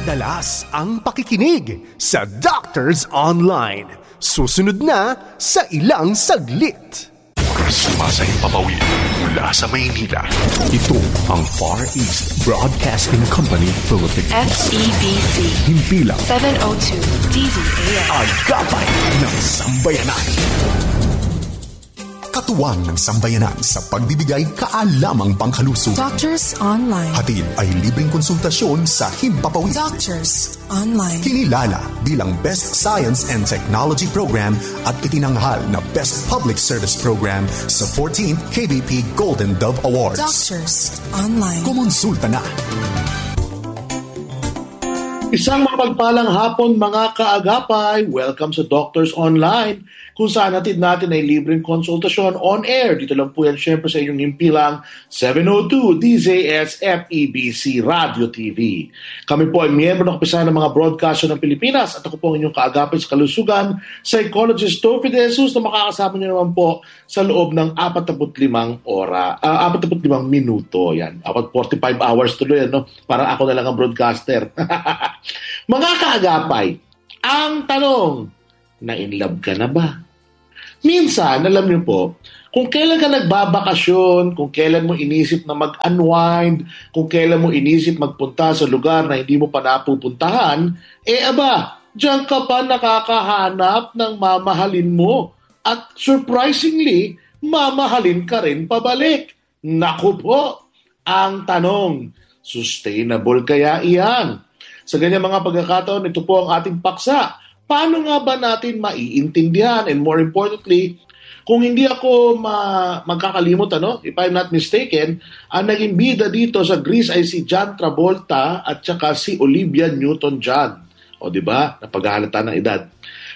Madalas ang pakikinig sa Doctors Online. Susunod na sa ilang saglit. Sumasayang papawid mula sa Maynila. Ito ang Far East Broadcasting Company Philippines. FEBC. Himpilang 702 DZAS. Agapay ng Sambayanan. Katuwang ng sambayanan sa pagbibigay kaalamang pangkalusog. Doctors Online. Hatid ay libreng konsultasyon sa Himpapawid. Doctors Online. Kinilala bilang Best Science and Technology Program at itinanghal na Best Public Service Program sa 14th KBP Golden Dove Awards. Doctors Online. Kumonsulta na. Isang mapagpalang hapon mga kaagapay. Welcome sa Doctors Online, kung saan natin ay libreng konsultasyon on air. Dito lang po yan syempre sa inyong himpilang 702 DZAS FEBC Radio TV. Kami po ay miyembro ng kapisahan ng mga broadcaster ng Pilipinas at ako po ang inyong kaagapay sa kalusugan, psychologist Tofi De Jesus, na makakasama niyo naman po sa loob ng 45 minuto. Yan, 45 hours tuloy, no? Para ako na lang ang broadcaster. Mga kaagapay, ang tanong, na-inlove ka na ba? Minsan, alam niyo po, kung kailan ka nagbabakasyon, kung kailan mo inisip na mag-unwind, kung kailan mo inisip magpunta sa lugar na hindi mo pa napupuntahan, diyan ka pa nakakahanap ng mamahalin mo. At surprisingly, mamahalin ka rin pabalik. Naku po, ang tanong, sustainable kaya iyan? Sa ganyan mga pagkakataon, ito po ang ating paksa. Paano nga ba natin maiintindihan? And more importantly, kung hindi ako magkakalimot, if I'm not mistaken, ang naging bida dito sa Grease ay si John Travolta at saka si Olivia Newton-John. O diba? Napaghahalata ng edad.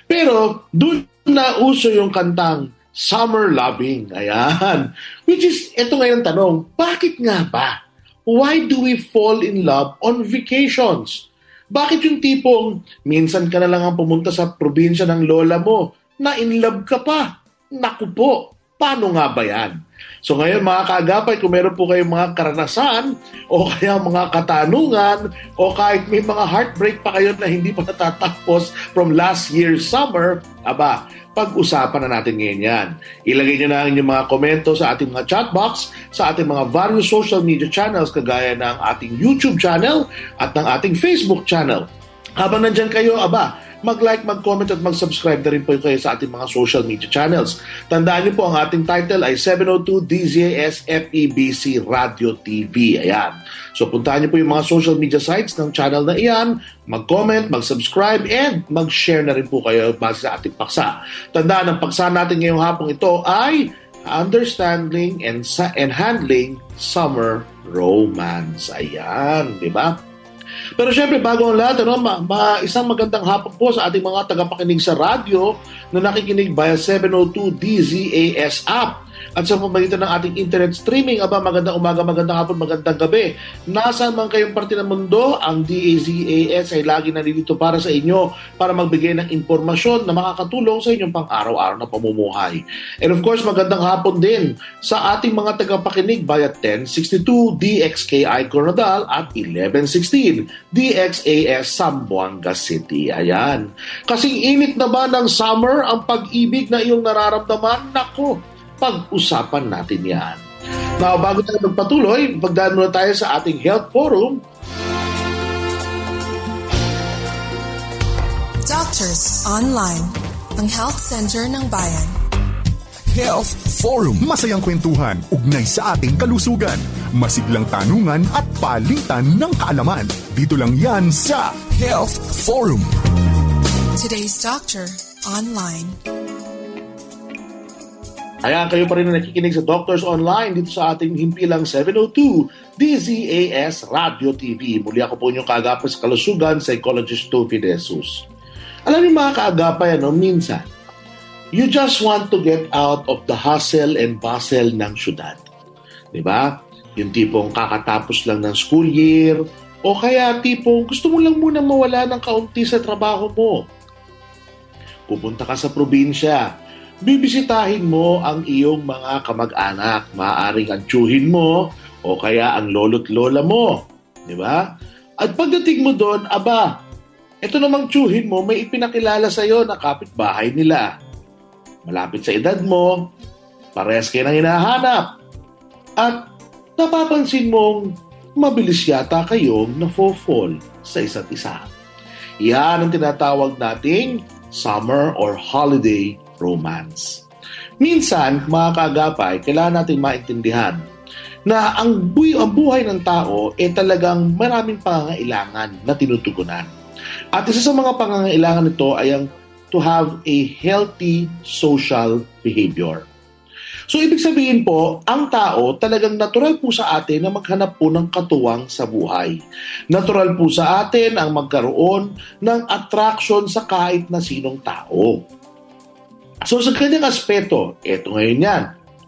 Pero doon na uso yung kantang Summer Loving. Ayan. Which is, ito ngayon tanong, bakit nga ba? Why do we fall in love on vacations? Bakit yung tipong minsan ka na lang ang pumunta sa probinsya ng lola mo, na in love ka pa? Naku po, paano nga ba yan? So ngayon mga kaagapay, kung meron po kayong mga karanasan o kaya mga katanungan o kahit may mga heartbreak pa kayo na hindi pa natatapos from last year's summer, pag-usapan na natin ngayon yan. Ilagay nyo na ang inyong mga komento sa ating mga chat box, sa ating mga various social media channels kagaya ng ating YouTube channel at ng ating Facebook channel. Habang nandyan kayo, mag-like, mag-comment at mag-subscribe na rin po kayo sa ating mga social media channels. Tandaan niyo po, ang ating title ay 702 DZAS FEBC Radio TV. Ayan. So puntahan niyo po yung mga social media sites ng channel na iyan, mag-comment, mag-subscribe, and mag-share na rin po kayo base sa ating paksa. Tandaan, ang paksa natin ngayong hapong ito ay Understanding and Handling Summer Romance. Ayan, di ba? Pero syempre, bago ang lahat, isang magandang hapon po sa ating mga tagapakinig sa radyo na nakikinig via 702 DZAS app. At sa pamamagitan ng ating internet streaming, magandang umaga, magandang hapon, magandang gabi. Nasaan man kayong parte ng mundo, ang DZAS ay lagi nandito para sa inyo para magbigay ng impormasyon na makakatulong sa inyong pang-araw-araw na pamumuhay. And of course, magandang hapon din sa ating mga tagapakinig via 1062 DXKI Coronadal at 1116 DXAS Zamboanga City. Ayan. Kasing init na ba ng summer ang pag-ibig na iyong nararamdaman? Naku, pag-usapan natin yan. Now, bago tayo magpatuloy, pagdaan muna tayo sa ating Health Forum. Doctors Online, ang Health Center ng Bayan. Health Forum. Masayang kwentuhan, ugnay sa ating kalusugan. Masiglang tanungan at palitan ng kaalaman. Dito lang yan sa Health Forum. Today's Doctor Online. Ayan, kayo pa rin na nakikinig sa Doctors Online dito sa ating himpilang 702 DZAS Radio TV. Muli ako po inyong kaagapay sa kalusugan, psychologist Tofi De Jesus. Alam niyo mga kaagapay, minsan, you just want to get out of the hustle and bustle ng syudad. Diba? Yung tipong kakatapos lang ng school year, o kaya tipong gusto mo lang muna mawala ng kaunti sa trabaho mo. Pupunta ka sa probinsya, bibisitahin mo ang iyong mga kamag-anak. Maaaring ang tiyuhin mo o kaya ang lolo't lola mo. Di ba? At pagdating mo doon, aba, ito namang tsuhin mo, may ipinakilala sa'yo na kapitbahay nila. Malapit sa edad mo, parehas kayo nang hinahanap. At napapansin mong mabilis yata kayong na-fall sa isa't isa. Yan ang tinatawag nating summer or holiday romance. Minsan, mga kaagapay, kailangan natin maintindihan na ang buhay ng tao talagang maraming pangangailangan na tinutugunan. At isa sa mga pangangailangan nito ay ang to have a healthy social behavior. So, ibig sabihin po, ang tao talagang natural po sa atin na maghanap po ng katuwang sa buhay. Natural po sa atin ang magkaroon ng attraction sa kahit na sinong tao. So, sa kanyang aspeto, eto ngayon yan.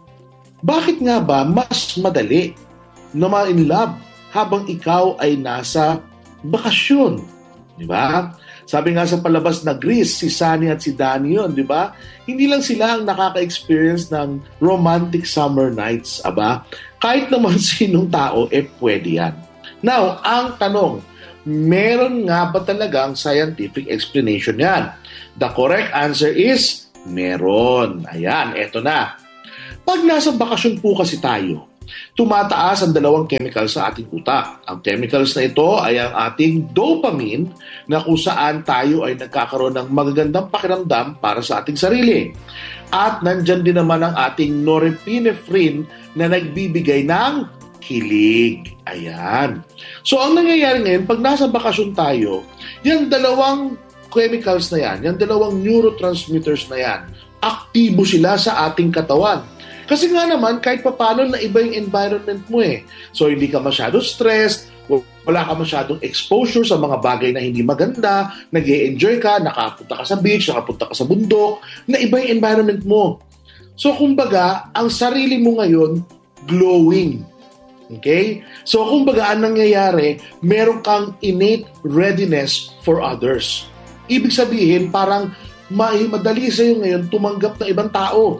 Bakit nga ba mas madali na ma-in love habang ikaw ay nasa bakasyon? Di ba? Sabi nga sa palabas na Grease, si Sunny at si Danny yun, di ba? Hindi lang sila ang nakaka-experience ng romantic summer nights, aba? Kahit naman sinong tao, pwede yan. Now, ang tanong, meron nga ba talagang scientific explanation yan? The correct answer is, meron. Ayan, eto na. Pag nasa bakasyon po kasi tayo, tumataas ang dalawang chemicals sa ating utak. Ang chemicals na ito ay ang ating dopamine na kung saan tayo ay nagkakaroon ng magagandang pakiramdam para sa ating sarili. At nandyan din naman ang ating norepinephrine na nagbibigay ng kilig. Ayan. So ang nangyayari ngayon, pag nasa bakasyon tayo, yung dalawang chemicals na yan, yung dalawang neurotransmitters na yan, aktibo sila sa ating katawan. Kasi nga naman, kahit papano na iba yung environment mo eh. So, hindi ka masyado stressed, wala ka masyadong exposure sa mga bagay na hindi maganda, nag-e-enjoy ka, nakapunta ka sa beach, nakapunta ka sa bundok, na iba yung environment mo. So, kumbaga, ang sarili mo ngayon, glowing. Okay? So, kumbaga, ang nangyayari, meron kang innate readiness for others. Ibig sabihin, parang madali sa'yo ngayon tumanggap ng ibang tao.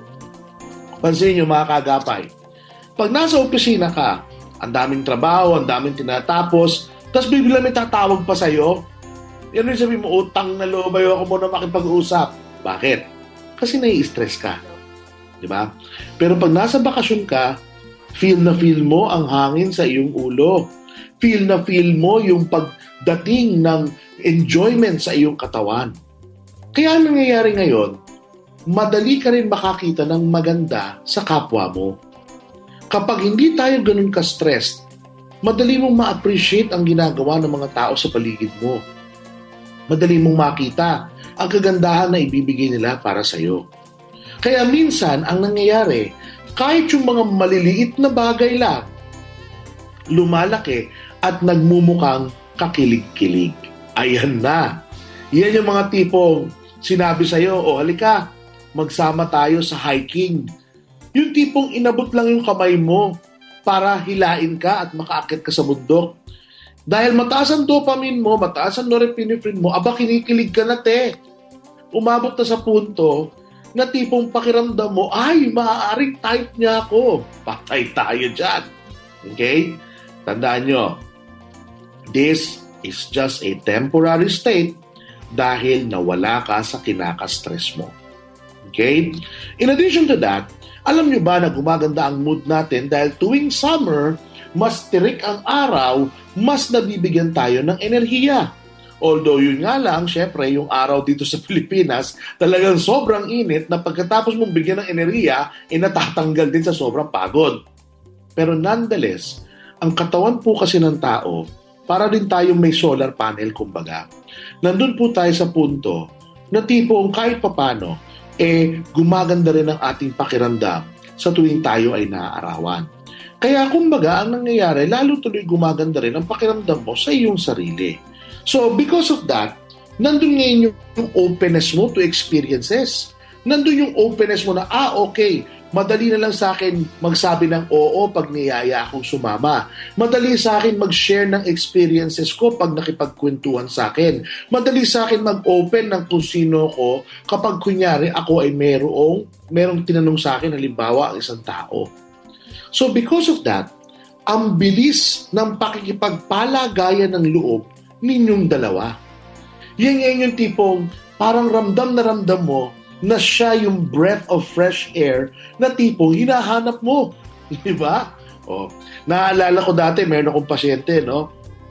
Pansin nyo mga kagapay, pag nasa opisina ka, ang daming trabaho, ang daming tinatapos, tapos bigla may tatawag pa sa'yo, yan rin sabihin mo, utang na loob, ayoko mo na makipag-usap. Bakit? Kasi nai-stress ka. Diba? Pero pag nasa bakasyon ka, feel na feel mo ang hangin sa iyong ulo. Feel na feel mo yung pagdating ng enjoyment sa iyong katawan. Kaya ang nangyayari ngayon, madali ka rin makakita ng maganda sa kapwa mo. Kapag hindi tayo ganun ka-stressed, madali mong ma-appreciate ang ginagawa ng mga tao sa paligid mo. Madali mong makita ang kagandahan na ibibigay nila para sa'yo. Kaya minsan, ang nangyayari, kahit yung mga maliliit na bagay lang, lumalaki at nagmumukhang kakilig-kilig. Ayan na. Yan yung mga tipong sinabi sa'yo, halika, magsama tayo sa hiking. Yung tipong inabot lang yung kamay mo para hilain ka at makaakit ka sa bundok. Dahil mataas ang dopamine mo, mataas ang norepinephrine mo, aba kinikilig ka na te. Umabot na sa punto na tipong pakiramdam mo, ay, maaaring type niya ako. Patay tayo dyan. Okay? Tandaan nyo, this is just a temporary state dahil nawala ka sa kinaka-stress mo. Okay? In addition to that, alam nyo ba na gumaganda ang mood natin dahil tuwing summer, mas tirik ang araw, mas nabibigyan tayo ng enerhiya. Although yun nga lang, syempre, yung araw dito sa Pilipinas, talagang sobrang init na pagkatapos mong bigyan ng enerhiya, natatanggal din sa sobrang pagod. Pero nonetheless, ang katawan po kasi ng tao, para din tayong may solar panel, kumbaga. Nandun po tayo sa punto na tipong kahit papano, gumaganda rin ang ating pakiramdam sa tuwing tayo ay naaarawan. Kaya kumbaga, ang nangyayari, lalo tuloy gumaganda rin ang pakiramdam mo sa iyong sarili. So, because of that, nandun ngayon yung openness mo to experiences. Nandun yung openness mo na, okay, madali na lang sa akin magsabi ng oo pag niyaya akong sumama. Madali sa akin mag-share ng experiences ko pag nakipagkwentuhan sa akin. Madali sa akin mag-open ng kung sino ko kapag kunyari ako ay merong tinanong sa akin, halimbawa ang isang tao. So because of that, ang bilis ng pakikipagpalagayan ng loob ninyong dalawa. Yan yung tipong parang ramdam na ramdam mo na siya yung breath of fresh air na tipong hinahanap mo. Di ba? Naaalala ko dati, meron akong pasyente, no?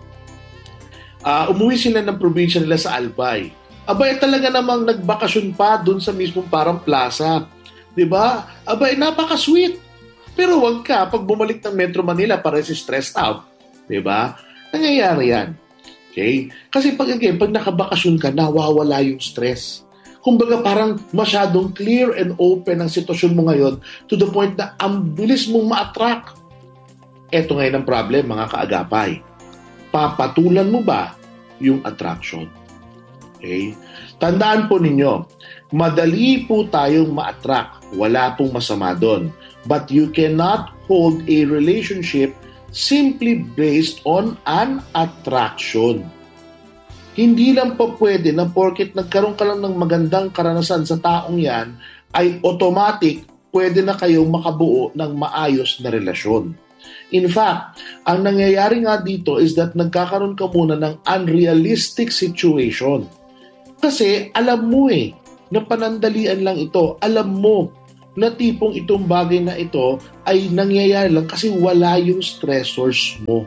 Umuwi sila ng probinsya nila sa Albay. Abay, talaga namang nagbakasyon pa dun sa mismong parang plaza. Di ba? Abay, napaka-sweet. Pero wag ka, pag bumalik ng Metro Manila, parang si stressed out. Diba? Nangyayari yan. Okay? Kasi pag nakabakasyon ka, nawawala yung stress. Kumbaga parang masyadong clear and open ang sitwasyon mo ngayon to the point na ang bilis mong ma-attract. Eto ngayon ang problem, mga kaagapay. Papatulan mo ba yung attraction? Okay? Tandaan po ninyo, madali po tayong ma-attract. Wala pong masama doon. But you cannot hold a relationship simply based on an attraction. Hindi lang po pwede na porket nagkaroon ka lang ng magandang karanasan sa taong yan, ay automatic pwede na kayong makabuo ng maayos na relasyon. In fact, ang nangyayari nga dito is that nagkakaroon ka muna ng unrealistic situation. Kasi alam mo na panandalian lang ito. Alam mo na tipong itong bagay na ito ay nangyayari lang kasi wala yung stressors mo.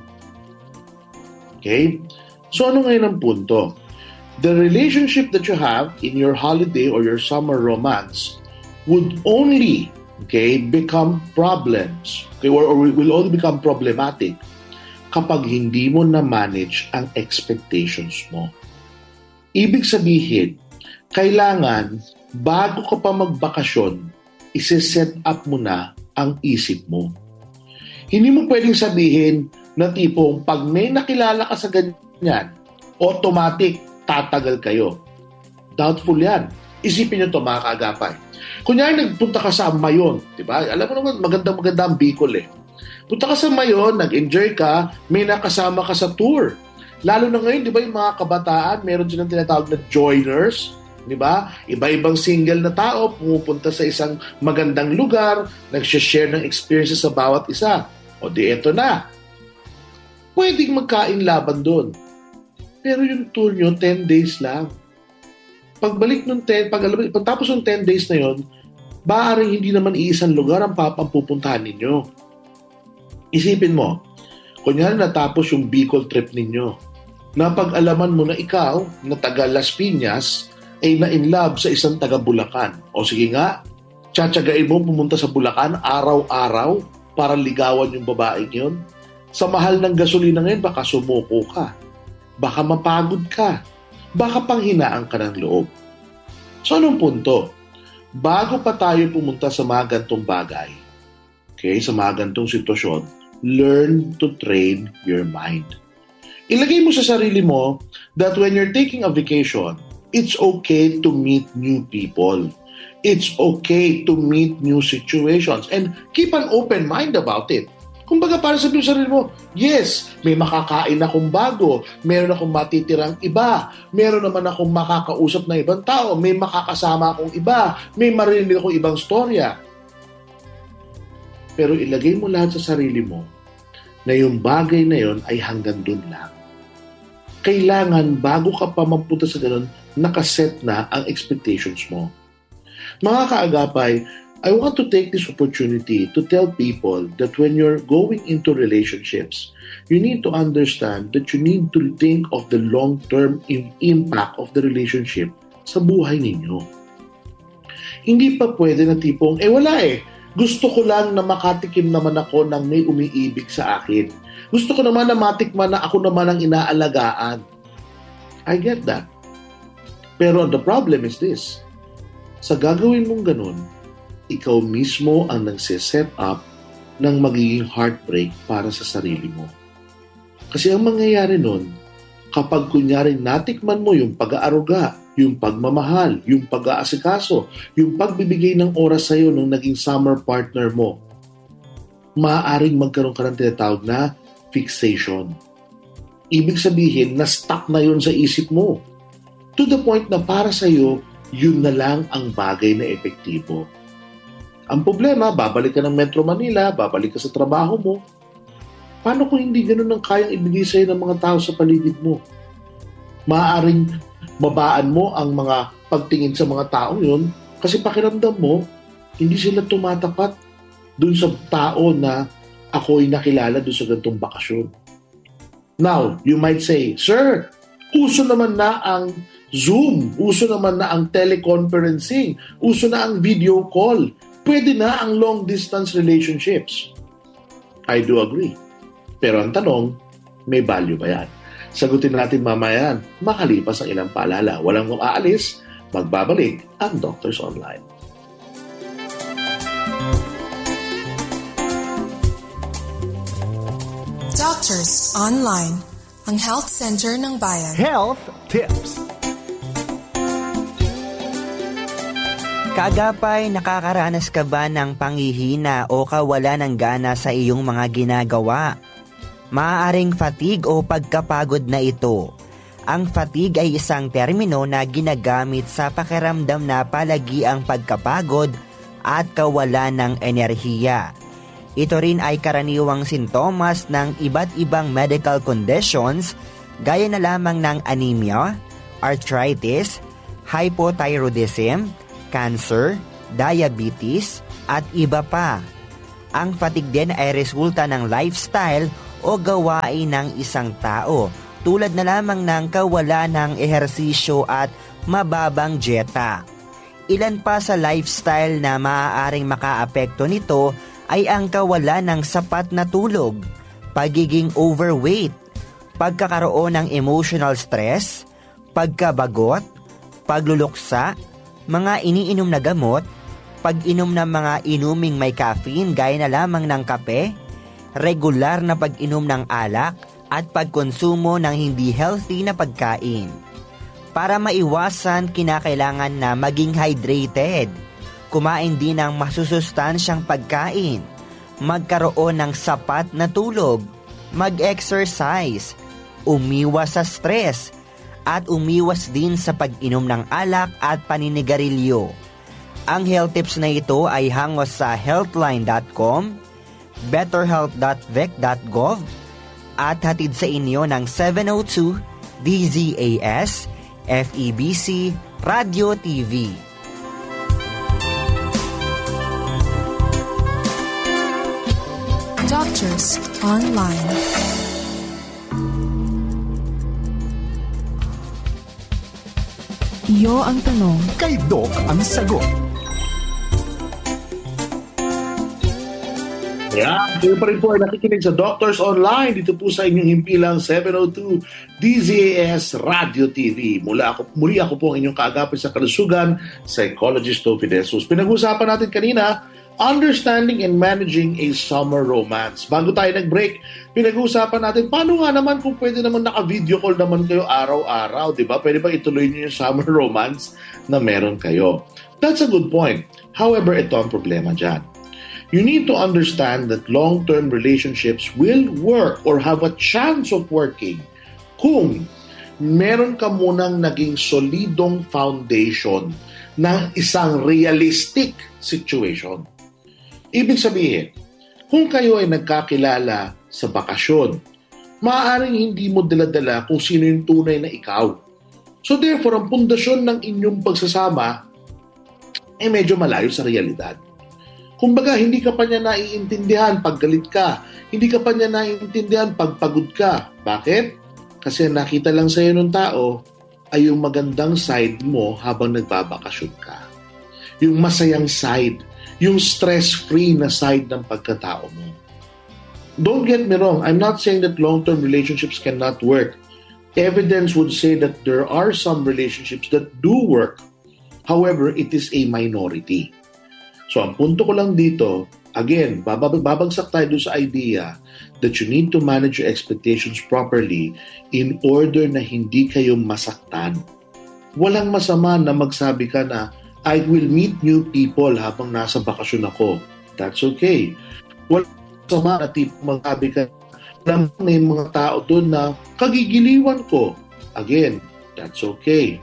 Okay? So ano ngayon ang punto? The relationship that you have in your holiday or your summer romance would only become problems, or will only become problematic kapag hindi mo na-manage ang expectations mo. Ibig sabihin, kailangan bago ka pa magbakasyon, isi-set up mo na ang isip mo. Hindi mo pwedeng sabihin na tipong pag may nakilala ka sa ganyan, automatic tatagal kayo. Doubtful yan. Isipin nyo ito, mga kaagapay. Kunyari nagpunta ka sa Mayon, di ba? Alam mo naman, maganda ang Bicol Punta ka sa Mayon, nag-enjoy ka, may nakasama ka sa tour. Lalo na ngayon, di ba yung mga kabataan, meron silang tinatawag na joiners, di ba? Iba-ibang single na tao pumupunta sa isang magandang lugar, nag-share ng experiences sa bawat isa. O di eto na. Pwedeng magkain laban doon. Pero yung tour nyo, 10 days lang. Pagbalik ng pagtapos ng 10 days na yon, maaaring hindi naman iisang lugar ang pupuntahan ninyo. Isipin mo, kunyari natapos yung Bicol trip ninyo, napag-alaman mo na ikaw, na taga Las Piñas, ay na-in love sa isang taga Bulacan. O sige nga, tsatsagain mo pumunta sa Bulacan araw-araw para ligawan yung babaeng yun. Sa mahal ng gasolina ngayon, baka sumuko ka. Baka mapagod ka. Baka panghinaan ka ng loob. So anong punto? Bago pa tayo pumunta sa mga gantong bagay, sa mga gantong sitwasyon, learn to train your mind. Ilagay mo sa sarili mo that when you're taking a vacation, it's okay to meet new people. It's okay to meet new situations and keep an open mind about it. Kumbaga para sabihin sa sarili mo, yes, may makakain akong bago, meron akong matitirang iba, meron naman akong makakausap na ibang tao, may makakasama akong iba, may marinig akong ibang storya. Pero ilagay mo lahat sa sarili mo na yung bagay na yon ay hanggang dun lang. Kailangan bago ka pa magpunta sa ganun, nakaset na ang expectations mo. Mga kaagapay, I want to take this opportunity to tell people that when you're going into relationships, you need to understand that you need to think of the long-term impact of the relationship sa buhay ninyo. Hindi pa pwede na tipong, wala gusto ko lang na makatikim naman ako ng may umiibig sa akin. Gusto ko naman na matikman na ako naman ang inaalagaan. I get that. Pero the problem is this. Sa gagawin mong ganun, ikaw mismo ang nagsiset up ng magiging heartbreak para sa sarili mo. Kasi ang mangyayari nun, kapag kunyari natikman mo yung pag-aaruga, yung pagmamahal, yung pag-aasikaso, yung pagbibigay ng oras sa'yo ng naging summer partner mo, maaaring magkaroon ka ng tinatawag na fixation. Ibig sabihin, na-stuck na yun sa isip mo. To the point na para sa'yo, yun na lang ang bagay na epektibo. Ang problema, babalik ka ng Metro Manila, babalik ka sa trabaho mo, Paano kung hindi ganun ang kayang ibigay sa'yo ng mga tao sa paligid mo? Maaaring babaan mo ang mga pagtingin sa mga tao yun kasi pakiramdam mo, hindi sila tumatapat dun sa tao na ako'y nakilala dun sa gantong bakasyon. Now, you might say, Sir, uso naman na ang Zoom, uso naman na ang teleconferencing, uso na ang video call, pwede na ang long-distance relationships. I do agree. Pero ang tanong, may value ba yan? Sagutin natin mamaya yan, makalipas ang ilang paalala. Walang aalis, magbabalik ang Doctors Online. Doctors Online, ang health center ng bayan. Health Tips. Kaagapay, nakakaranas ka ba ng panghihina o kawalan ng gana sa iyong mga ginagawa? Maaaring fatigue o pagkapagod na ito. Ang fatigue ay isang termino na ginagamit sa pakiramdam na palagi ang pagkapagod at kawalan ng enerhiya. Ito rin ay karaniwang sintomas ng iba't ibang medical conditions gaya na lamang ng anemia, arthritis, hypothyroidism, cancer, diabetes, at iba pa. Ang fatigue din ay resulta ng lifestyle o gawain ng isang tao tulad na lamang ng kawalan ng ehersisyo at mababang dieta. Ilan pa sa lifestyle na maaaring makaapekto nito ay ang kawalan ng sapat na tulog, pagiging overweight, pagkakaroon ng emotional stress, pagkabagot, pagluluksa, mga iniinom na gamot, pag-inom ng mga inuming may caffeine gaya na lamang ng kape, regular na pag-inom ng alak, at pagkonsumo ng hindi healthy na pagkain. Para maiwasan, kinakailangan na maging hydrated, kumain din ng masusustansyang pagkain, magkaroon ng sapat na tulog, mag-exercise, umiwas sa stress, at umiwas din sa pag-inom ng alak at paninigarilyo. Ang health tips na ito ay hangos sa healthline.com, betterhealth.vec.gov, at hatid sa inyo ng 702 DZAS, FEBC, Radio TV. Doctors Online. Iyo ang tanong, Kay Doc ang sagot. Yeah, kayo pa rin po ay nakikinig sa Doctors Online dito po sa inyong himpilang 702 DZAS Radio TV. Muli ako po ang inyong kaagapin sa kalusugan, Psychologist Tofi Jesus. Pinag-usapan natin kanina, understanding and managing a summer romance. Bago tayo nag-break, pinag-uusapan natin paano nga naman kung pwede naman naka-video call naman kayo araw-araw, di ba? Pwede ba ituloy niyo yung summer romance na meron kayo? That's a good point. However, ito ang problema dyan. You need to understand that long-term relationships will work or have a chance of working kung meron ka munang naging solidong foundation ng isang realistic situation. Ibig sabihin, kung kayo ay nagkakilala sa bakasyon, maaaring hindi mo dala-dala kung sino yung tunay na ikaw. So therefore, ang pundasyon ng inyong pagsasama ay medyo malayo sa realidad. Kumbaga, hindi ka pa niya naiintindihan pag galit ka. Hindi ka pa niya naiintindihan pag pagod ka. Bakit? Kasi nakita lang sa'yo ng tao ay yung magandang side mo habang nagbabakasyon ka. Yung masayang side. Yung stress-free na side ng pagkatao mo. Don't get me wrong. I'm not saying that long-term relationships cannot work. Evidence would say that there are some relationships that do work. However, it is a minority. So, ang punto ko lang dito, again, babagsak tayo doon sa idea that you need to manage your expectations properly in order na hindi kayo masaktan. Walang masama na magsabi ka na, I will meet new people habang nasa bakasyon ako. That's okay. Walang masama na tipo magsabi ka na may mga tao doon na kagigiliwan ko. Again, that's okay.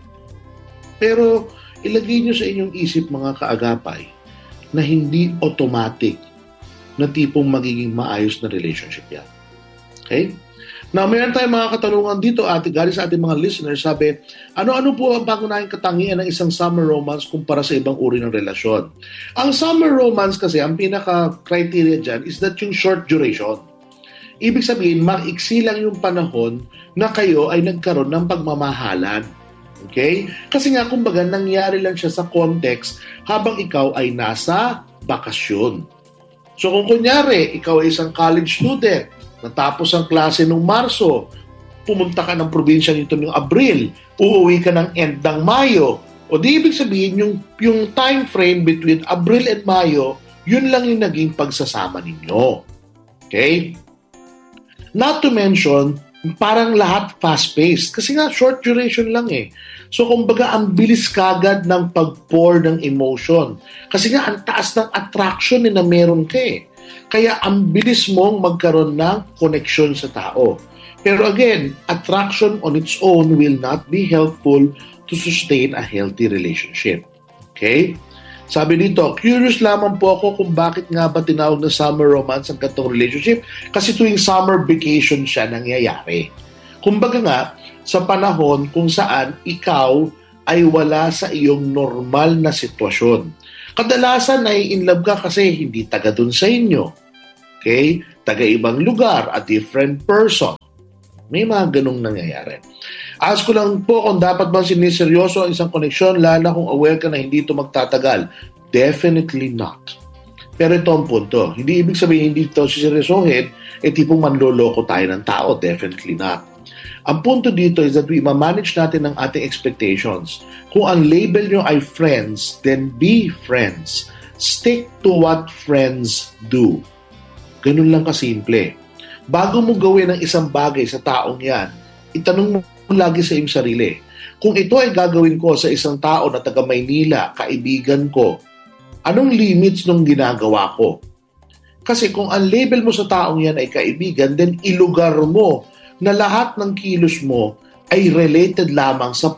Pero, ilagay nyo sa inyong isip mga kaagapay, na hindi automatic na tipong magiging maayos na relationship yan. Okay? Now, mayroon tayong mga katanungan dito galing sa ating mga listeners. Sabi, ano-ano po ang pangunahing katangian ng isang summer romance kumpara sa ibang uri ng relasyon? Ang summer romance kasi, ang pinaka-criteria dyan is that yung short duration. Ibig sabihin, maiksi lang yung panahon na kayo ay nagkaroon ng pagmamahalan. Okay? Kasi nga, kumbaga, nangyari lang siya sa context habang ikaw ay nasa bakasyon. So kung kunyari, ikaw ay isang college student, natapos ang klase nung Marso, pumunta ka ng probinsya nito ng Abril, uuwi ka ng end ng Mayo, o di ibig sabihin, yung time frame between Abril and Mayo, yun lang yung naging pagsasama ninyo. Okay? Not to mention, parang lahat fast-paced. Kasi nga, short duration lang eh. So, kumbaga, ang bilis kagad ng pag-pour ng emotion. Kasi nga, ang taas ng attraction na meron ka eh. Kaya, ang bilis mong magkaroon ng connection sa tao. Pero again, attraction on its own will not be helpful to sustain a healthy relationship. Okay? Sabi dito, curious lamang po ako kung bakit nga ba tinawag na summer romance ang katong relationship kasi tuwing summer vacation siya nangyayari. Kumbaga nga, sa panahon kung saan ikaw ay wala sa iyong normal na sitwasyon. Kadalasan ay in love ka kasi hindi taga dun sa inyo. Okay? Taga ibang lugar, a different person. May mga ganong nangyayari. Ask ko lang po kung dapat bang siniseryoso ang isang koneksyon lalo kung aware ka na hindi ito magtatagal. Definitely not. Pero ito ang punto. Hindi ibig sabihin hindi ito siseryosohin, tipong manloloko tayo ng tao. Definitely not. Ang punto dito is that we manage natin ang ating expectations. Kung ang label nyo ay friends, then be friends. Stick to what friends do. Ganun lang kasimple. Bago mo gawin ang isang bagay sa taong yan, itanong mo lagi sa iyong sarili, kung ito ay gagawin ko sa isang tao na taga Maynila, kaibigan ko, anong limits nung ginagawa ko? Kasi kung ang label mo sa taong yan ay kaibigan, then ilugar mo na lahat ng kilos mo ay related lamang sa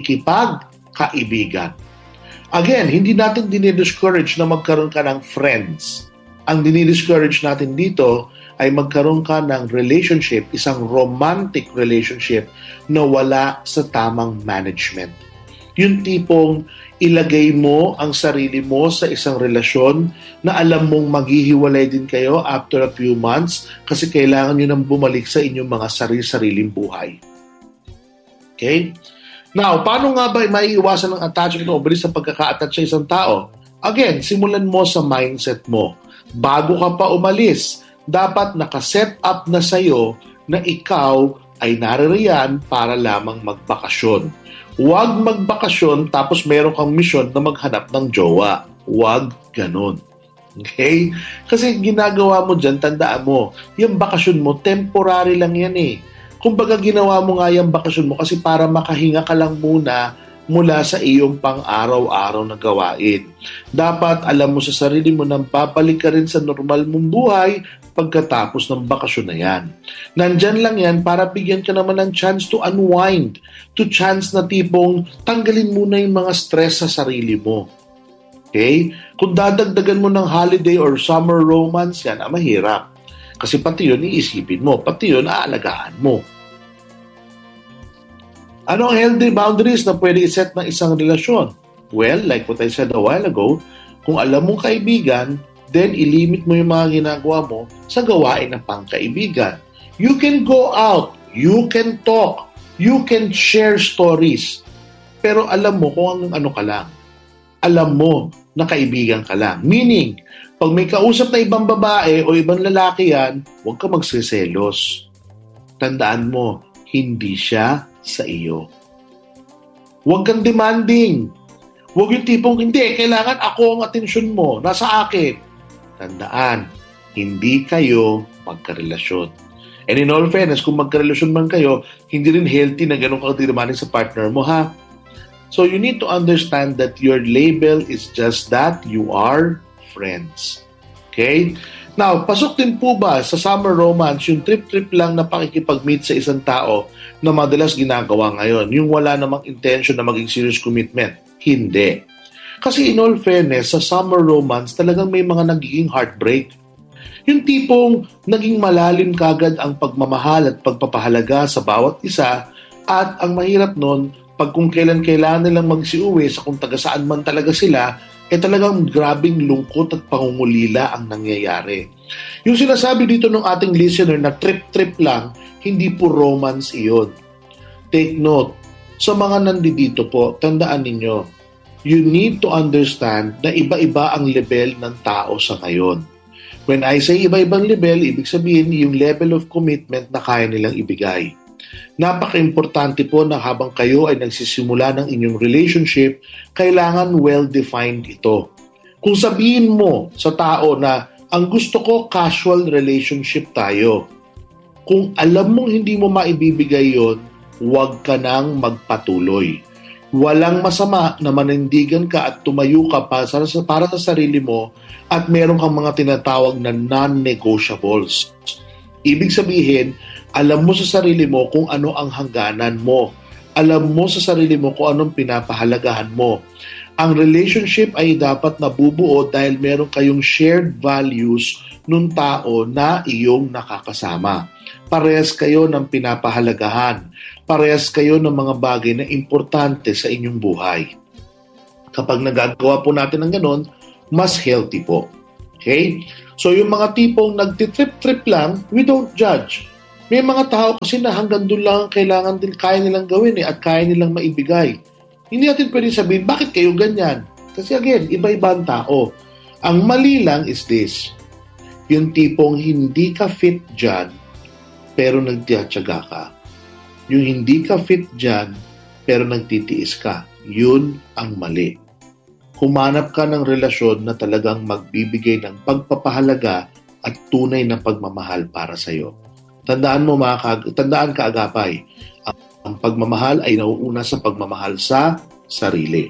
pakikipagkaibigan. Again, hindi natin dinidiscourage na magkaroon ka ng friends. Ang dinidiscourage natin dito ay magkaroon ka ng relationship, isang romantic relationship na wala sa tamang management. Yung tipong ilagay mo ang sarili mo sa isang relasyon na alam mong maghihiwalay din kayo after a few months kasi kailangan nyo nang bumalik sa inyong mga sarili-sariling buhay. Okay? Now, paano nga ba maiiwasan ng attachment o bilis sa pagkaka-attach sa isang tao? Again, simulan mo sa mindset mo. Bago ka pa umalis, dapat nakaset up na sa'yo na ikaw ay naririyan para lamang magbakasyon. Huwag magbakasyon tapos meron kang mission na maghanap ng jowa. Huwag ganun. Okay? Kasi ginagawa mo dyan, tandaan mo, yung bakasyon mo, temporary lang yan eh. Kumbaga ginawa mo nga yung bakasyon mo kasi para makahinga ka lang muna mula sa iyong pang-araw-araw na gawain. Dapat alam mo sa sarili mo na babalik ka rin sa normal mong buhay pagkatapos ng bakasyon na yan. Nandyan lang yan para bigyan ka naman ng chance to unwind, to chance na tipong tanggalin muna yung mga stress sa sarili mo. Okay? Kung dadagdagan mo ng holiday or summer romance yan, mahirap. Kasi pati yun iisipin mo, pati yun aalagaan mo. Ano ang healthy boundaries na pwede iset ng isang relasyon? Well, like what I said a while ago, kung alam mong kaibigan, then ilimit mo yung mga ginagawa mo sa gawain ng pangkaibigan. You can go out, you can talk, you can share stories, pero alam mo kung ano ka lang. Alam mo na kaibigan ka lang. Meaning, pag may kausap na ibang babae o ibang lalaki yan, huwag ka magsiselos. Tandaan mo, hindi siya sa iyo. Huwag kang demanding. Huwag yung tipong, hindi, kailangan ako ang atensyon mo, nasa akin. Tandaan, hindi kayo magkarelasyon. And in all fairness, kung magkarelasyon man kayo, hindi rin healthy na ganun ka demanding sa partner mo, ha? So you need to understand that your label is just that you are friends. Okay? Now, pasok din po ba sa summer romance yung trip-trip lang na pakikipag-meet sa isang tao na madalas ginagawa ngayon, yung wala namang intention na maging serious commitment? Hindi. Kasi in all fairness, sa summer romance, talagang may mga nagiging heartbreak. Yung tipong naging malalim kagad ang pagmamahal at pagpapahalaga sa bawat isa, at ang mahirap nun, pag kung kailan kailangan nilang magsiuwi sa kung taga saan man talaga sila, talagang grabing lungkot at pangungulila ang nangyayari. Yung sinasabi dito ng ating listener na trip-trip lang, hindi po romance iyon. Take note, sa mga nandito po, tandaan ninyo, you need to understand na iba-iba ang level ng tao sa ngayon. When I say iba-ibang level, ibig sabihin yung level of commitment na kaya nilang ibigay. Napaka-importante po na habang kayo ay nagsisimula ng inyong relationship, kailangan well-defined ito. Kung sabihin mo sa tao na ang gusto ko casual relationship tayo, kung alam mong hindi mo maibibigay yon, huwag ka nang magpatuloy. Walang masama na manindigan ka at tumayo ka para sa sarili mo at meron kang mga tinatawag na non-negotiables. Ibig sabihin, alam mo sa sarili mo kung ano ang hangganan mo. Alam mo sa sarili mo kung anong pinapahalagahan mo. Ang relationship ay dapat nabubuo dahil meron kayong shared values nung tao na iyong nakakasama. Parehas kayo ng pinapahalagahan. Parehas kayo ng mga bagay na importante sa inyong buhay. Kapag nagagawa po natin ng ganon, mas healthy po. Okay? So yung mga tipong nagtitrip-trip lang, we don't judge. May mga tao kasi na hanggang doon lang kaya nilang gawin at kaya nilang maibigay. Hindi natin pwede sabihin, bakit kayo ganyan? Kasi again, iba-iba ang tao. Ang mali lang is this, yung tipong hindi ka fit dyan, pero nagtiyatsaga ka. Yung hindi ka fit dyan, pero nagtitiis ka. Yun ang mali. Humanap ka ng relasyon na talagang magbibigay ng pagpapahalaga at tunay na pagmamahal para sa'yo. Tandaan ka agapay, ang pagmamahal ay nauuna sa pagmamahal sa sarili.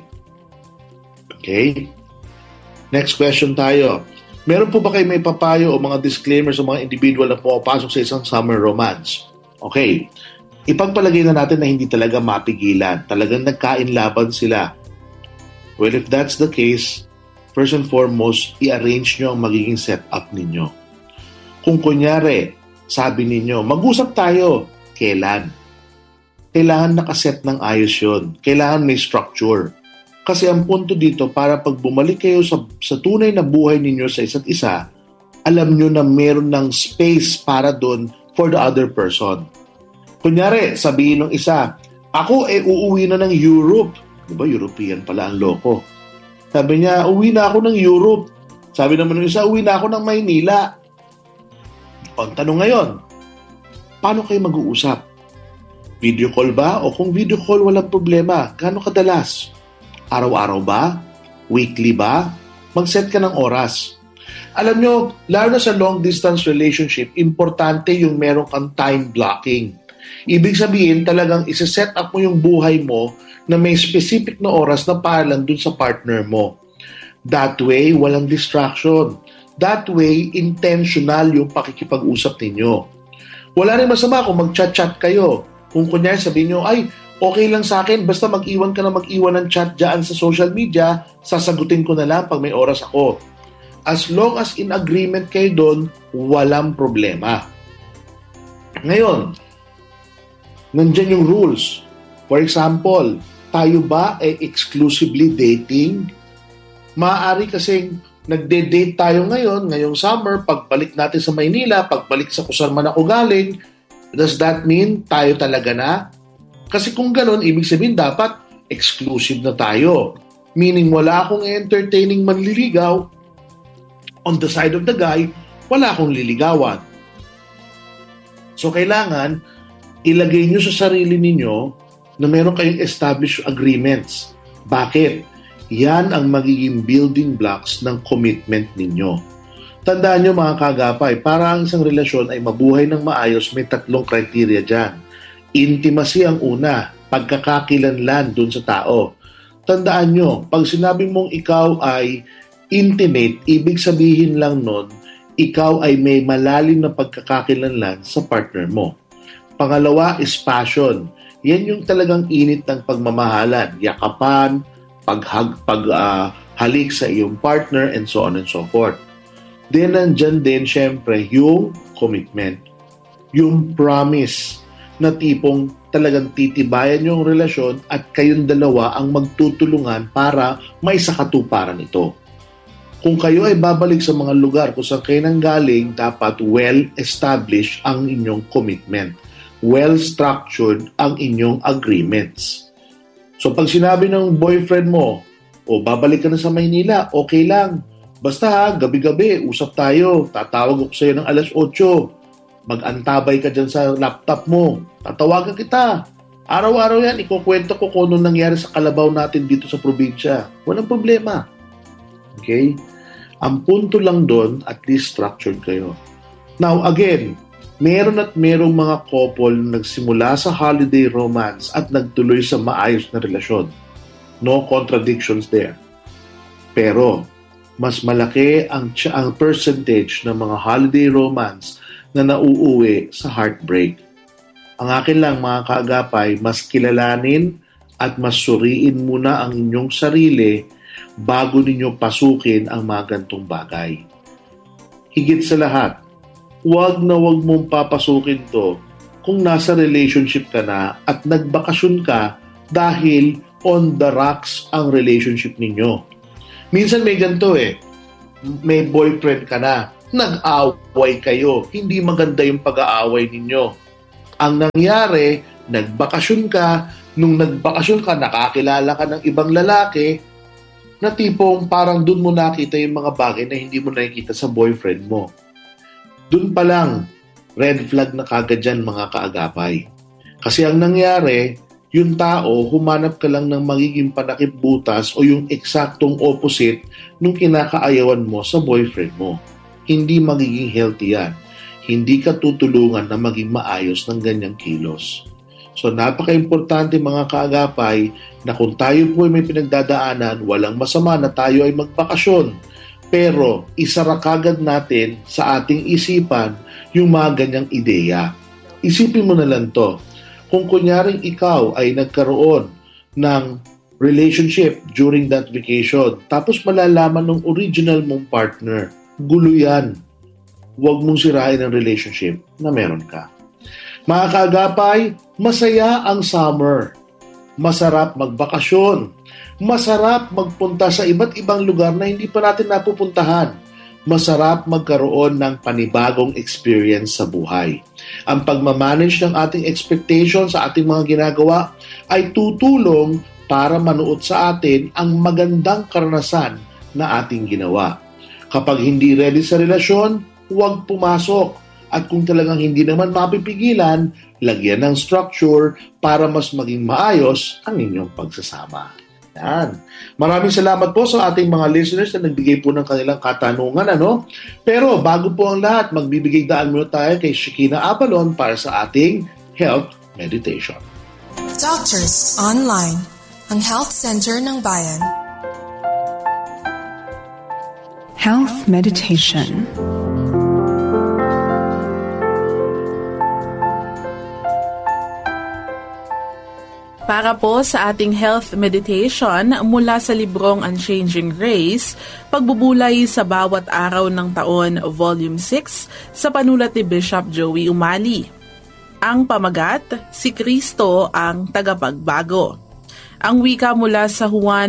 Okay? Next question tayo. Meron po ba kayo may papayo o mga disclaimers sa mga individual na pumapasok sa isang summer romance? Okay. Ipagpalagay na natin na hindi talaga mapigilan. Talagang nagkainlaban sila. Well, if that's the case, first and foremost, i-arrange nyo ang magiging setup ninyo. Kung kunyari, sabi ninyo, mag-usap tayo. Kailan? Kailangan nakaset ng ayos yun. Kailangan may structure. Kasi ang punto dito, para pag bumalik kayo sa tunay na buhay ninyo sa isa't isa, alam nyo na meron ng space para doon for the other person. Kunyari, sabihin ng isa, ako uuwi na ng Europe. Diba, European pala ang loko. Sabi niya, uwi na ako ng Europe. Sabi naman ng isa, uwi na ako ng Maynila. O, tanong ngayon, paano kayo mag-uusap? Video call ba? O kung video call, walang problema. Gaano kadalas? Araw-araw ba? Weekly ba? Mag-set ka ng oras. Alam nyo, lalo na sa long-distance relationship, importante yung meron kang time blocking. Ibig sabihin, talagang isa-set up mo yung buhay mo na may specific na oras na para lang dun sa partner mo. That way, walang distraction. That way, intentional yung pakikipag-usap ninyo. Wala rin masama kung mag-chat-chat kayo. Kung kunyari sabihin nyo, ay, okay lang sa akin, basta mag-iwan ka na mag-iwan ng chat dyan sa social media, sasagutin ko na lang pag may oras ako. As long as in agreement kayo doon, walang problema. Ngayon, nandyan yung rules. For example, tayo ba ay exclusively dating? Maaari kasing nagde-date tayo ngayong summer, pagbalik natin sa Maynila, pagbalik sa kung saan man ako galing, does that mean tayo talaga na? Kasi kung ganun, ibig sabihin dapat exclusive na tayo. Meaning wala akong entertaining manliligaw. On the side of the guy, wala akong liligawan. So kailangan ilagay nyo sa sarili ninyo na meron kayong established agreements. Bakit? Yan ang magiging building blocks ng commitment ninyo. Tandaan nyo mga kagapay, para ang isang relasyon ay mabuhay ng maayos, may 3 criteria dyan. Intimacy ang una, pagkakakilanlan dun sa tao. Tandaan nyo, pag sinabi mong ikaw ay intimate, ibig sabihin lang nun, ikaw ay may malalim na pagkakakilanlan sa partner mo. Pangalawa is passion. Yan yung talagang init ng pagmamahalan, yakapan, paghalik sa iyong partner, and so on and so forth. then nandyan din syempre yung commitment, yung promise na tipong talagang titibayan yung relasyon at kayong dalawa ang magtutulungan para maisakatuparan ito. Kung kayo ay babalik sa mga lugar kung saan kayo nanggaling, dapat well-established ang inyong commitment. Well-structured ang inyong agreements. So pag sinabi ng boyfriend mo, babalik ka na sa Maynila, okay lang. Basta gabi-gabi, usap tayo. Tatawag ako sa'yo ng 8:00. Mag-antabay ka dyan sa laptop mo. Tatawagan kita. Araw-araw yan, ikukwento ko kung anong nangyari sa kalabaw natin dito sa probinsya. Walang problema. Okay? Ang punto lang doon, at least structured kayo. Now, again, meron at merong mga couple na nagsimula sa holiday romance at nagtuloy sa maayos na relasyon. No contradictions there. Pero, mas malaki ang percentage ng mga holiday romance na nauuwi sa heartbreak. Ang akin lang mga kaagapay, mas kilalanin at mas suriin muna ang inyong sarili bago ninyo pasukin ang mga gantong bagay. Higit sa lahat, huwag na huwag mong papasukin to kung nasa relationship ka na at nagbakasyon ka dahil on the rocks ang relationship ninyo. Minsan may ganito may boyfriend ka na, nag-away kayo, hindi maganda yung pag-aaway ninyo. Ang nangyari, nagbakasyon ka, nung nagbakasyon ka, nakakilala ka ng ibang lalaki, na tipong parang dun mo nakita yung mga bagay na hindi mo nakikita sa boyfriend mo. Dun pa lang, red flag na kagad dyan mga kaagapay. Kasi ang nangyari, yung tao, humanap ka lang ng magiging panakip-butas o yung eksaktong opposite nung kinakaayawan mo sa boyfriend mo. Hindi magiging healthy yan. Hindi ka tutulungan na maging maayos ng ganyang kilos. So napaka-importante mga kaagapay na kung tayo po ay may pinagdadaanan, walang masama na tayo ay magbakasyon. Pero isara kagad natin sa ating isipan yung mga ganyang ideya. Isipin mo na lang to. Kung kunyaring ikaw ay nagkaroon ng relationship during that vacation, tapos malalaman ng original mong partner, gulo yan. Huwag mong sirain ang relationship na meron ka. Mga kaagapay, masaya ang summer. Masarap magbakasyon. Masarap magpunta sa iba't ibang lugar na hindi pa natin napupuntahan. Masarap magkaroon ng panibagong experience sa buhay. Ang pagmamanage ng ating expectations sa ating mga ginagawa ay tutulong para manuot sa atin ang magandang karanasan na ating ginawa. Kapag hindi ready sa relasyon, huwag pumasok. At kung talagang hindi naman mapipigilan, lagyan ng structure para mas maging maayos ang inyong pagsasama. Yan. Maraming salamat po sa ating mga listeners na nagbigay po ng kanilang katanungan. Pero bago po ang lahat, magbibigay daan muna tayo kay Shekinah Abalon para sa ating Health Meditation. Doctors Online, ang Health Center ng Bayan. Health Meditation. Para po sa ating health meditation mula sa librong Unchanging Grace, Pagbubulay sa Bawat Araw ng Taon, Volume 6, sa panulat ni Bishop Joey Umali. Ang pamagat, si Kristo ang tagapagbago. Ang wika mula sa Juan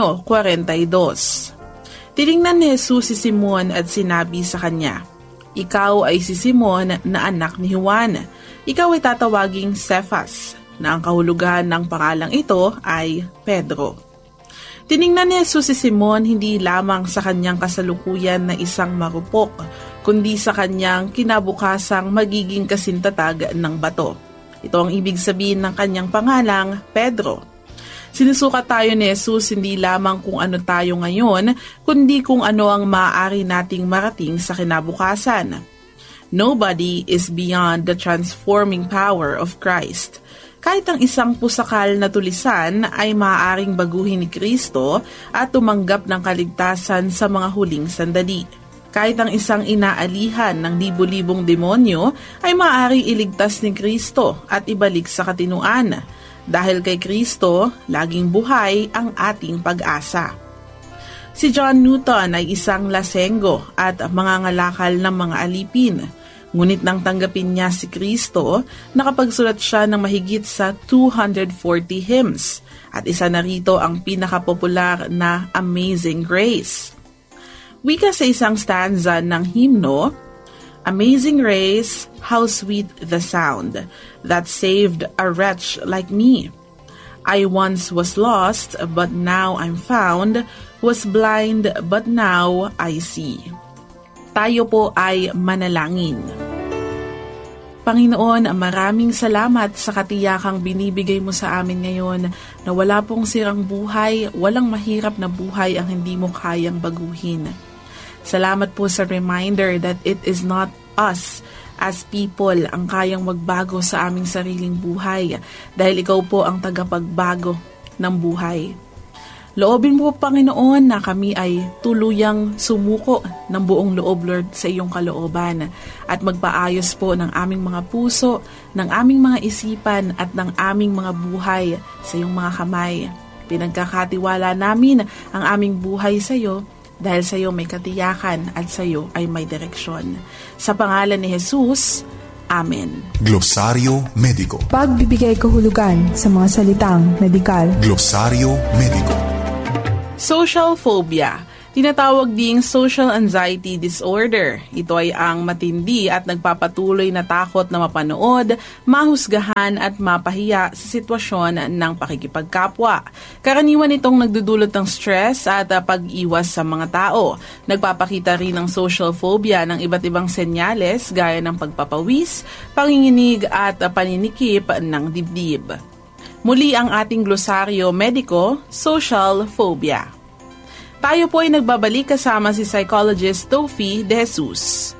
1:42. Tiningnan ni Jesus si Simon at sinabi sa kanya, "Ikaw ay si Simon na anak ni Juan. Ikaw ay tatawaging Cephas," na ang kahulugan ng pangalang ito ay Pedro. Tiningnan ni Jesus si Simon hindi lamang sa kanyang kasalukuyan na isang marupok, kundi sa kanyang kinabukasang magiging kasintatag ng bato. Ito ang ibig sabihin ng kanyang pangalang Pedro. Sinusukat tayo ni Jesus hindi lamang kung ano tayo ngayon, kundi kung ano ang maaari nating marating sa kinabukasan. Nobody is beyond the transforming power of Christ. Kahit ang isang pusakal na tulisan ay maaaring baguhin ni Kristo at tumanggap ng kaligtasan sa mga huling sandali. Kahit ang isang inaalihan ng libu-libong demonyo ay maaaring iligtas ni Kristo at ibalik sa katinuan. Dahil kay Kristo, laging buhay ang ating pag-asa. Si John Newton ay isang lasenggo at mangangalakal ng mga alipin. Ngunit nang tanggapin niya si Kristo, nakapagsulat siya ng mahigit sa 240 hymns at isa na rito ang pinakapopular na Amazing Grace. Wika sa isang stanza ng himno, Amazing Grace, how sweet the sound that saved a wretch like me. I once was lost, but now I'm found, was blind, but now I see. Tayo po ay manalangin. Panginoon, maraming salamat sa katiyakang binibigay mo sa amin ngayon na wala pong sirang buhay, walang mahirap na buhay ang hindi mo kayang baguhin. Salamat po sa reminder that it is not us as people ang kayang magbago sa aming sariling buhay dahil ikaw po ang tagapagbago ng buhay. Loobin mo, Panginoon, na kami ay tuluyang sumuko ng buong loob, Lord, sa iyong kalooban at magpaayos po ng aming mga puso, ng aming mga isipan at ng aming mga buhay sa iyong mga kamay. Pinagkakatiwala namin ang aming buhay sa iyo dahil sa iyo may katiyakan at sa iyo ay may direksyon. Sa pangalan ni Jesus, Amen. Glosaryo Mediko. Pagbibigay kahulugan sa mga salitang medikal. Glosaryo Mediko. Social phobia, tinatawag ding social anxiety disorder. Ito ay ang matindi at nagpapatuloy na takot na mapanood, mahusgahan at mapahiya sa sitwasyon ng pakikipagkapwa. Karaniwan itong nagdudulot ng stress at pag-iwas sa mga tao. Nagpapakita rin ng social phobia ng iba't ibang senyales gaya ng pagpapawis, panginginig at paninikip ng dibdib. Muli ang ating glosaryo mediko, social phobia. Tayo po ay nagbabalik kasama si psychologist Tofi De Jesus.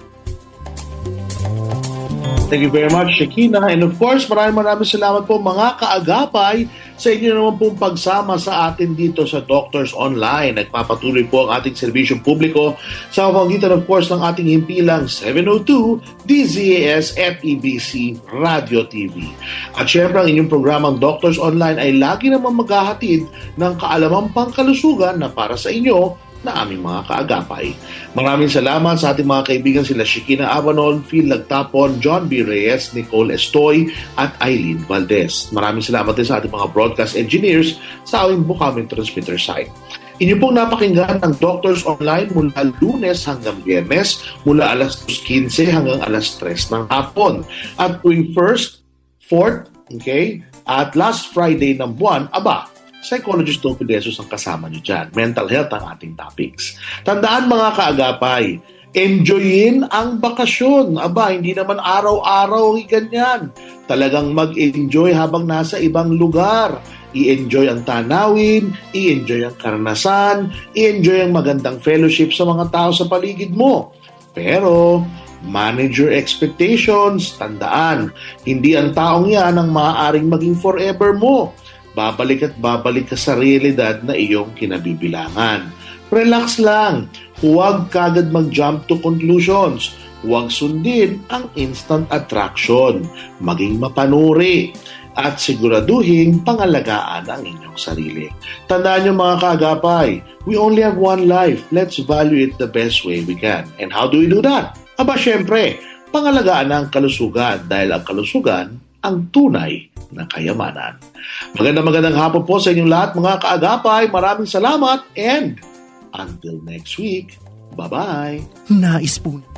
Thank you very much, Shekina. And of course, maraming salamat po mga kaagapay sa inyo naman pong pagsama sa atin dito sa Doctors Online. Nagpapatuloy po ang ating serbisyong publiko sa pamamagitan of course ng ating himpilang 702 DZAS FEBC Radio TV. At syempre ang inyong programang Doctors Online ay lagi naman maghahatid ng kaalamang pangkalusugan na para sa inyo na aming mga kaagapay. Maraming salamat sa ating mga kaibigan sila Shekina Abanon, Phil Lagtapon, John B. Reyes, Nicole Estoy at Eileen Valdez. Maraming salamat din sa ating mga broadcast engineers sa aming Bukamin Transmitter site. Inyo pong napakinggan ang Doctors Online mula Lunes hanggang Biyernes, mula alas 2:15 hanggang alas 3 ng hapon. At tuwing 1st, 4th, okay, at last Friday ng buwan, Psychologist Tofi De Jesus ang kasama niyo dyan. Mental health ang ating topics. Tandaan mga kaagapay, enjoyin ang bakasyon. Hindi naman araw-araw ganyan. Talagang mag-enjoy habang nasa ibang lugar. I-enjoy ang tanawin, i-enjoy ang karanasan, i-enjoy ang magandang fellowship sa mga tao sa paligid mo. Pero manage your expectations. Tandaan, hindi ang taong yan ang maaaring maging forever mo. Babalik at babalik ka sa realidad na iyong kinabibilangan. Relax lang. Huwag kagad mag-jump to conclusions. Huwag sundin ang instant attraction. Maging mapanuri. At siguraduhin pangalagaan ang inyong sarili. Tandaan niyo mga kaagapay, we only have one life. Let's value it the best way we can. And how do we do that? Syempre, pangalagaan ang kalusugan dahil ang kalusugan ang tunay na kayamanan. Magandang hapon po sa inyong lahat mga kaagapay. Maraming salamat and until next week, bye-bye. Nais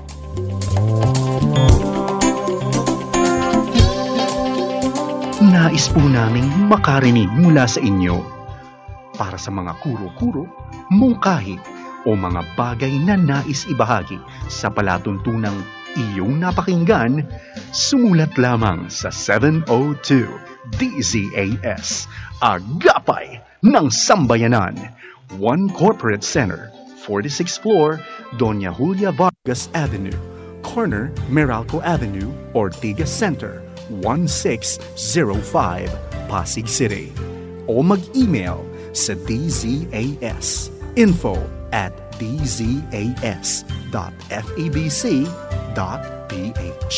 po naming makarinig mula sa inyo para sa mga kuro-kuro, mungkahi o mga bagay na nais ibahagi sa palatuntunang iyong napakinggan, sumulat lamang sa 702 DZAS, Agapay ng Sambayanan, 1 Corporate Center, 46th floor, Doña Julia Vargas Avenue, corner Meralco Avenue, Ortigas Center, 1605, Pasig City. O mag-email sa dzas.febc.ph.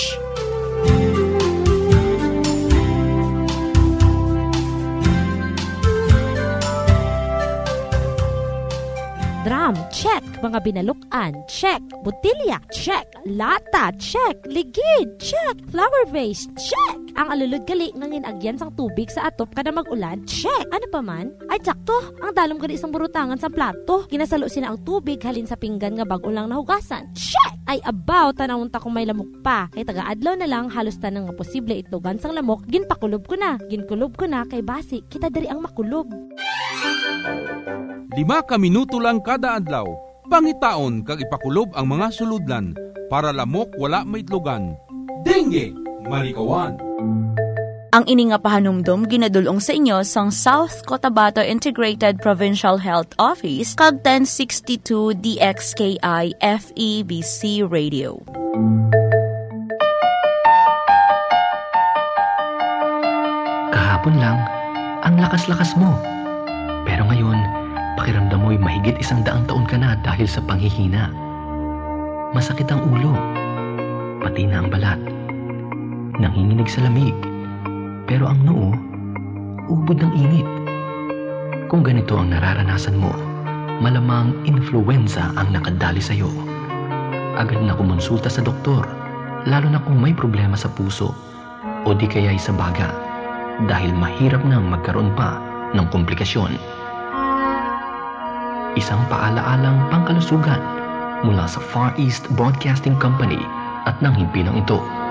drum, check. Mga binalukan, check. Butilya, check. Lata, check. Ligid, check. Flower vase, check. Ang alulod gali nga ginagyan sang tubig sa atop kada mag-ulan, check. Ano pa man? Ay tsakto, ang dalom gali isang burutangan sa plato. Ginasalo sila ang tubig halin sa pinggan nga bag-o lang nahugasan, check. Ay abaw, tanawon ta kung may lamok pa. Kay taga-adlaw na lang halos tanang nga posible itlogan sang lamok, ginpakulob ko na. Ginkulob ko na kay basi, kita dari ang makulob. 5 ka minuto lang kada adlaw. Pangitaon kag ipakulob ang mga suludlan para lamok wala maitlogan. Dengue, malikawan. Ang ini nga pahanumdum ginadulong sa inyo sang South Cotabato Integrated Provincial Health Office kag 1062 DXKI FEBC Radio. Kahapon lang, ang lakas-lakas mo. Pero ngayon, pakiramdam mo'y mahigit 100 taon ka na dahil sa panghihina. Masakit ang ulo, pati na ang balat. Nanginginig sa lamig, pero ang noo, ubod ng init. Kung ganito ang nararanasan mo, malamang influenza ang nakadali sa'yo. Agad na kumonsulta sa doktor, lalo na kung may problema sa puso o di kaya'y sa baga, dahil mahirap nang magkaroon pa ng komplikasyon. Isang paalaalang pangkalusugan mula sa Far East Broadcasting Company at ng himpilang ito.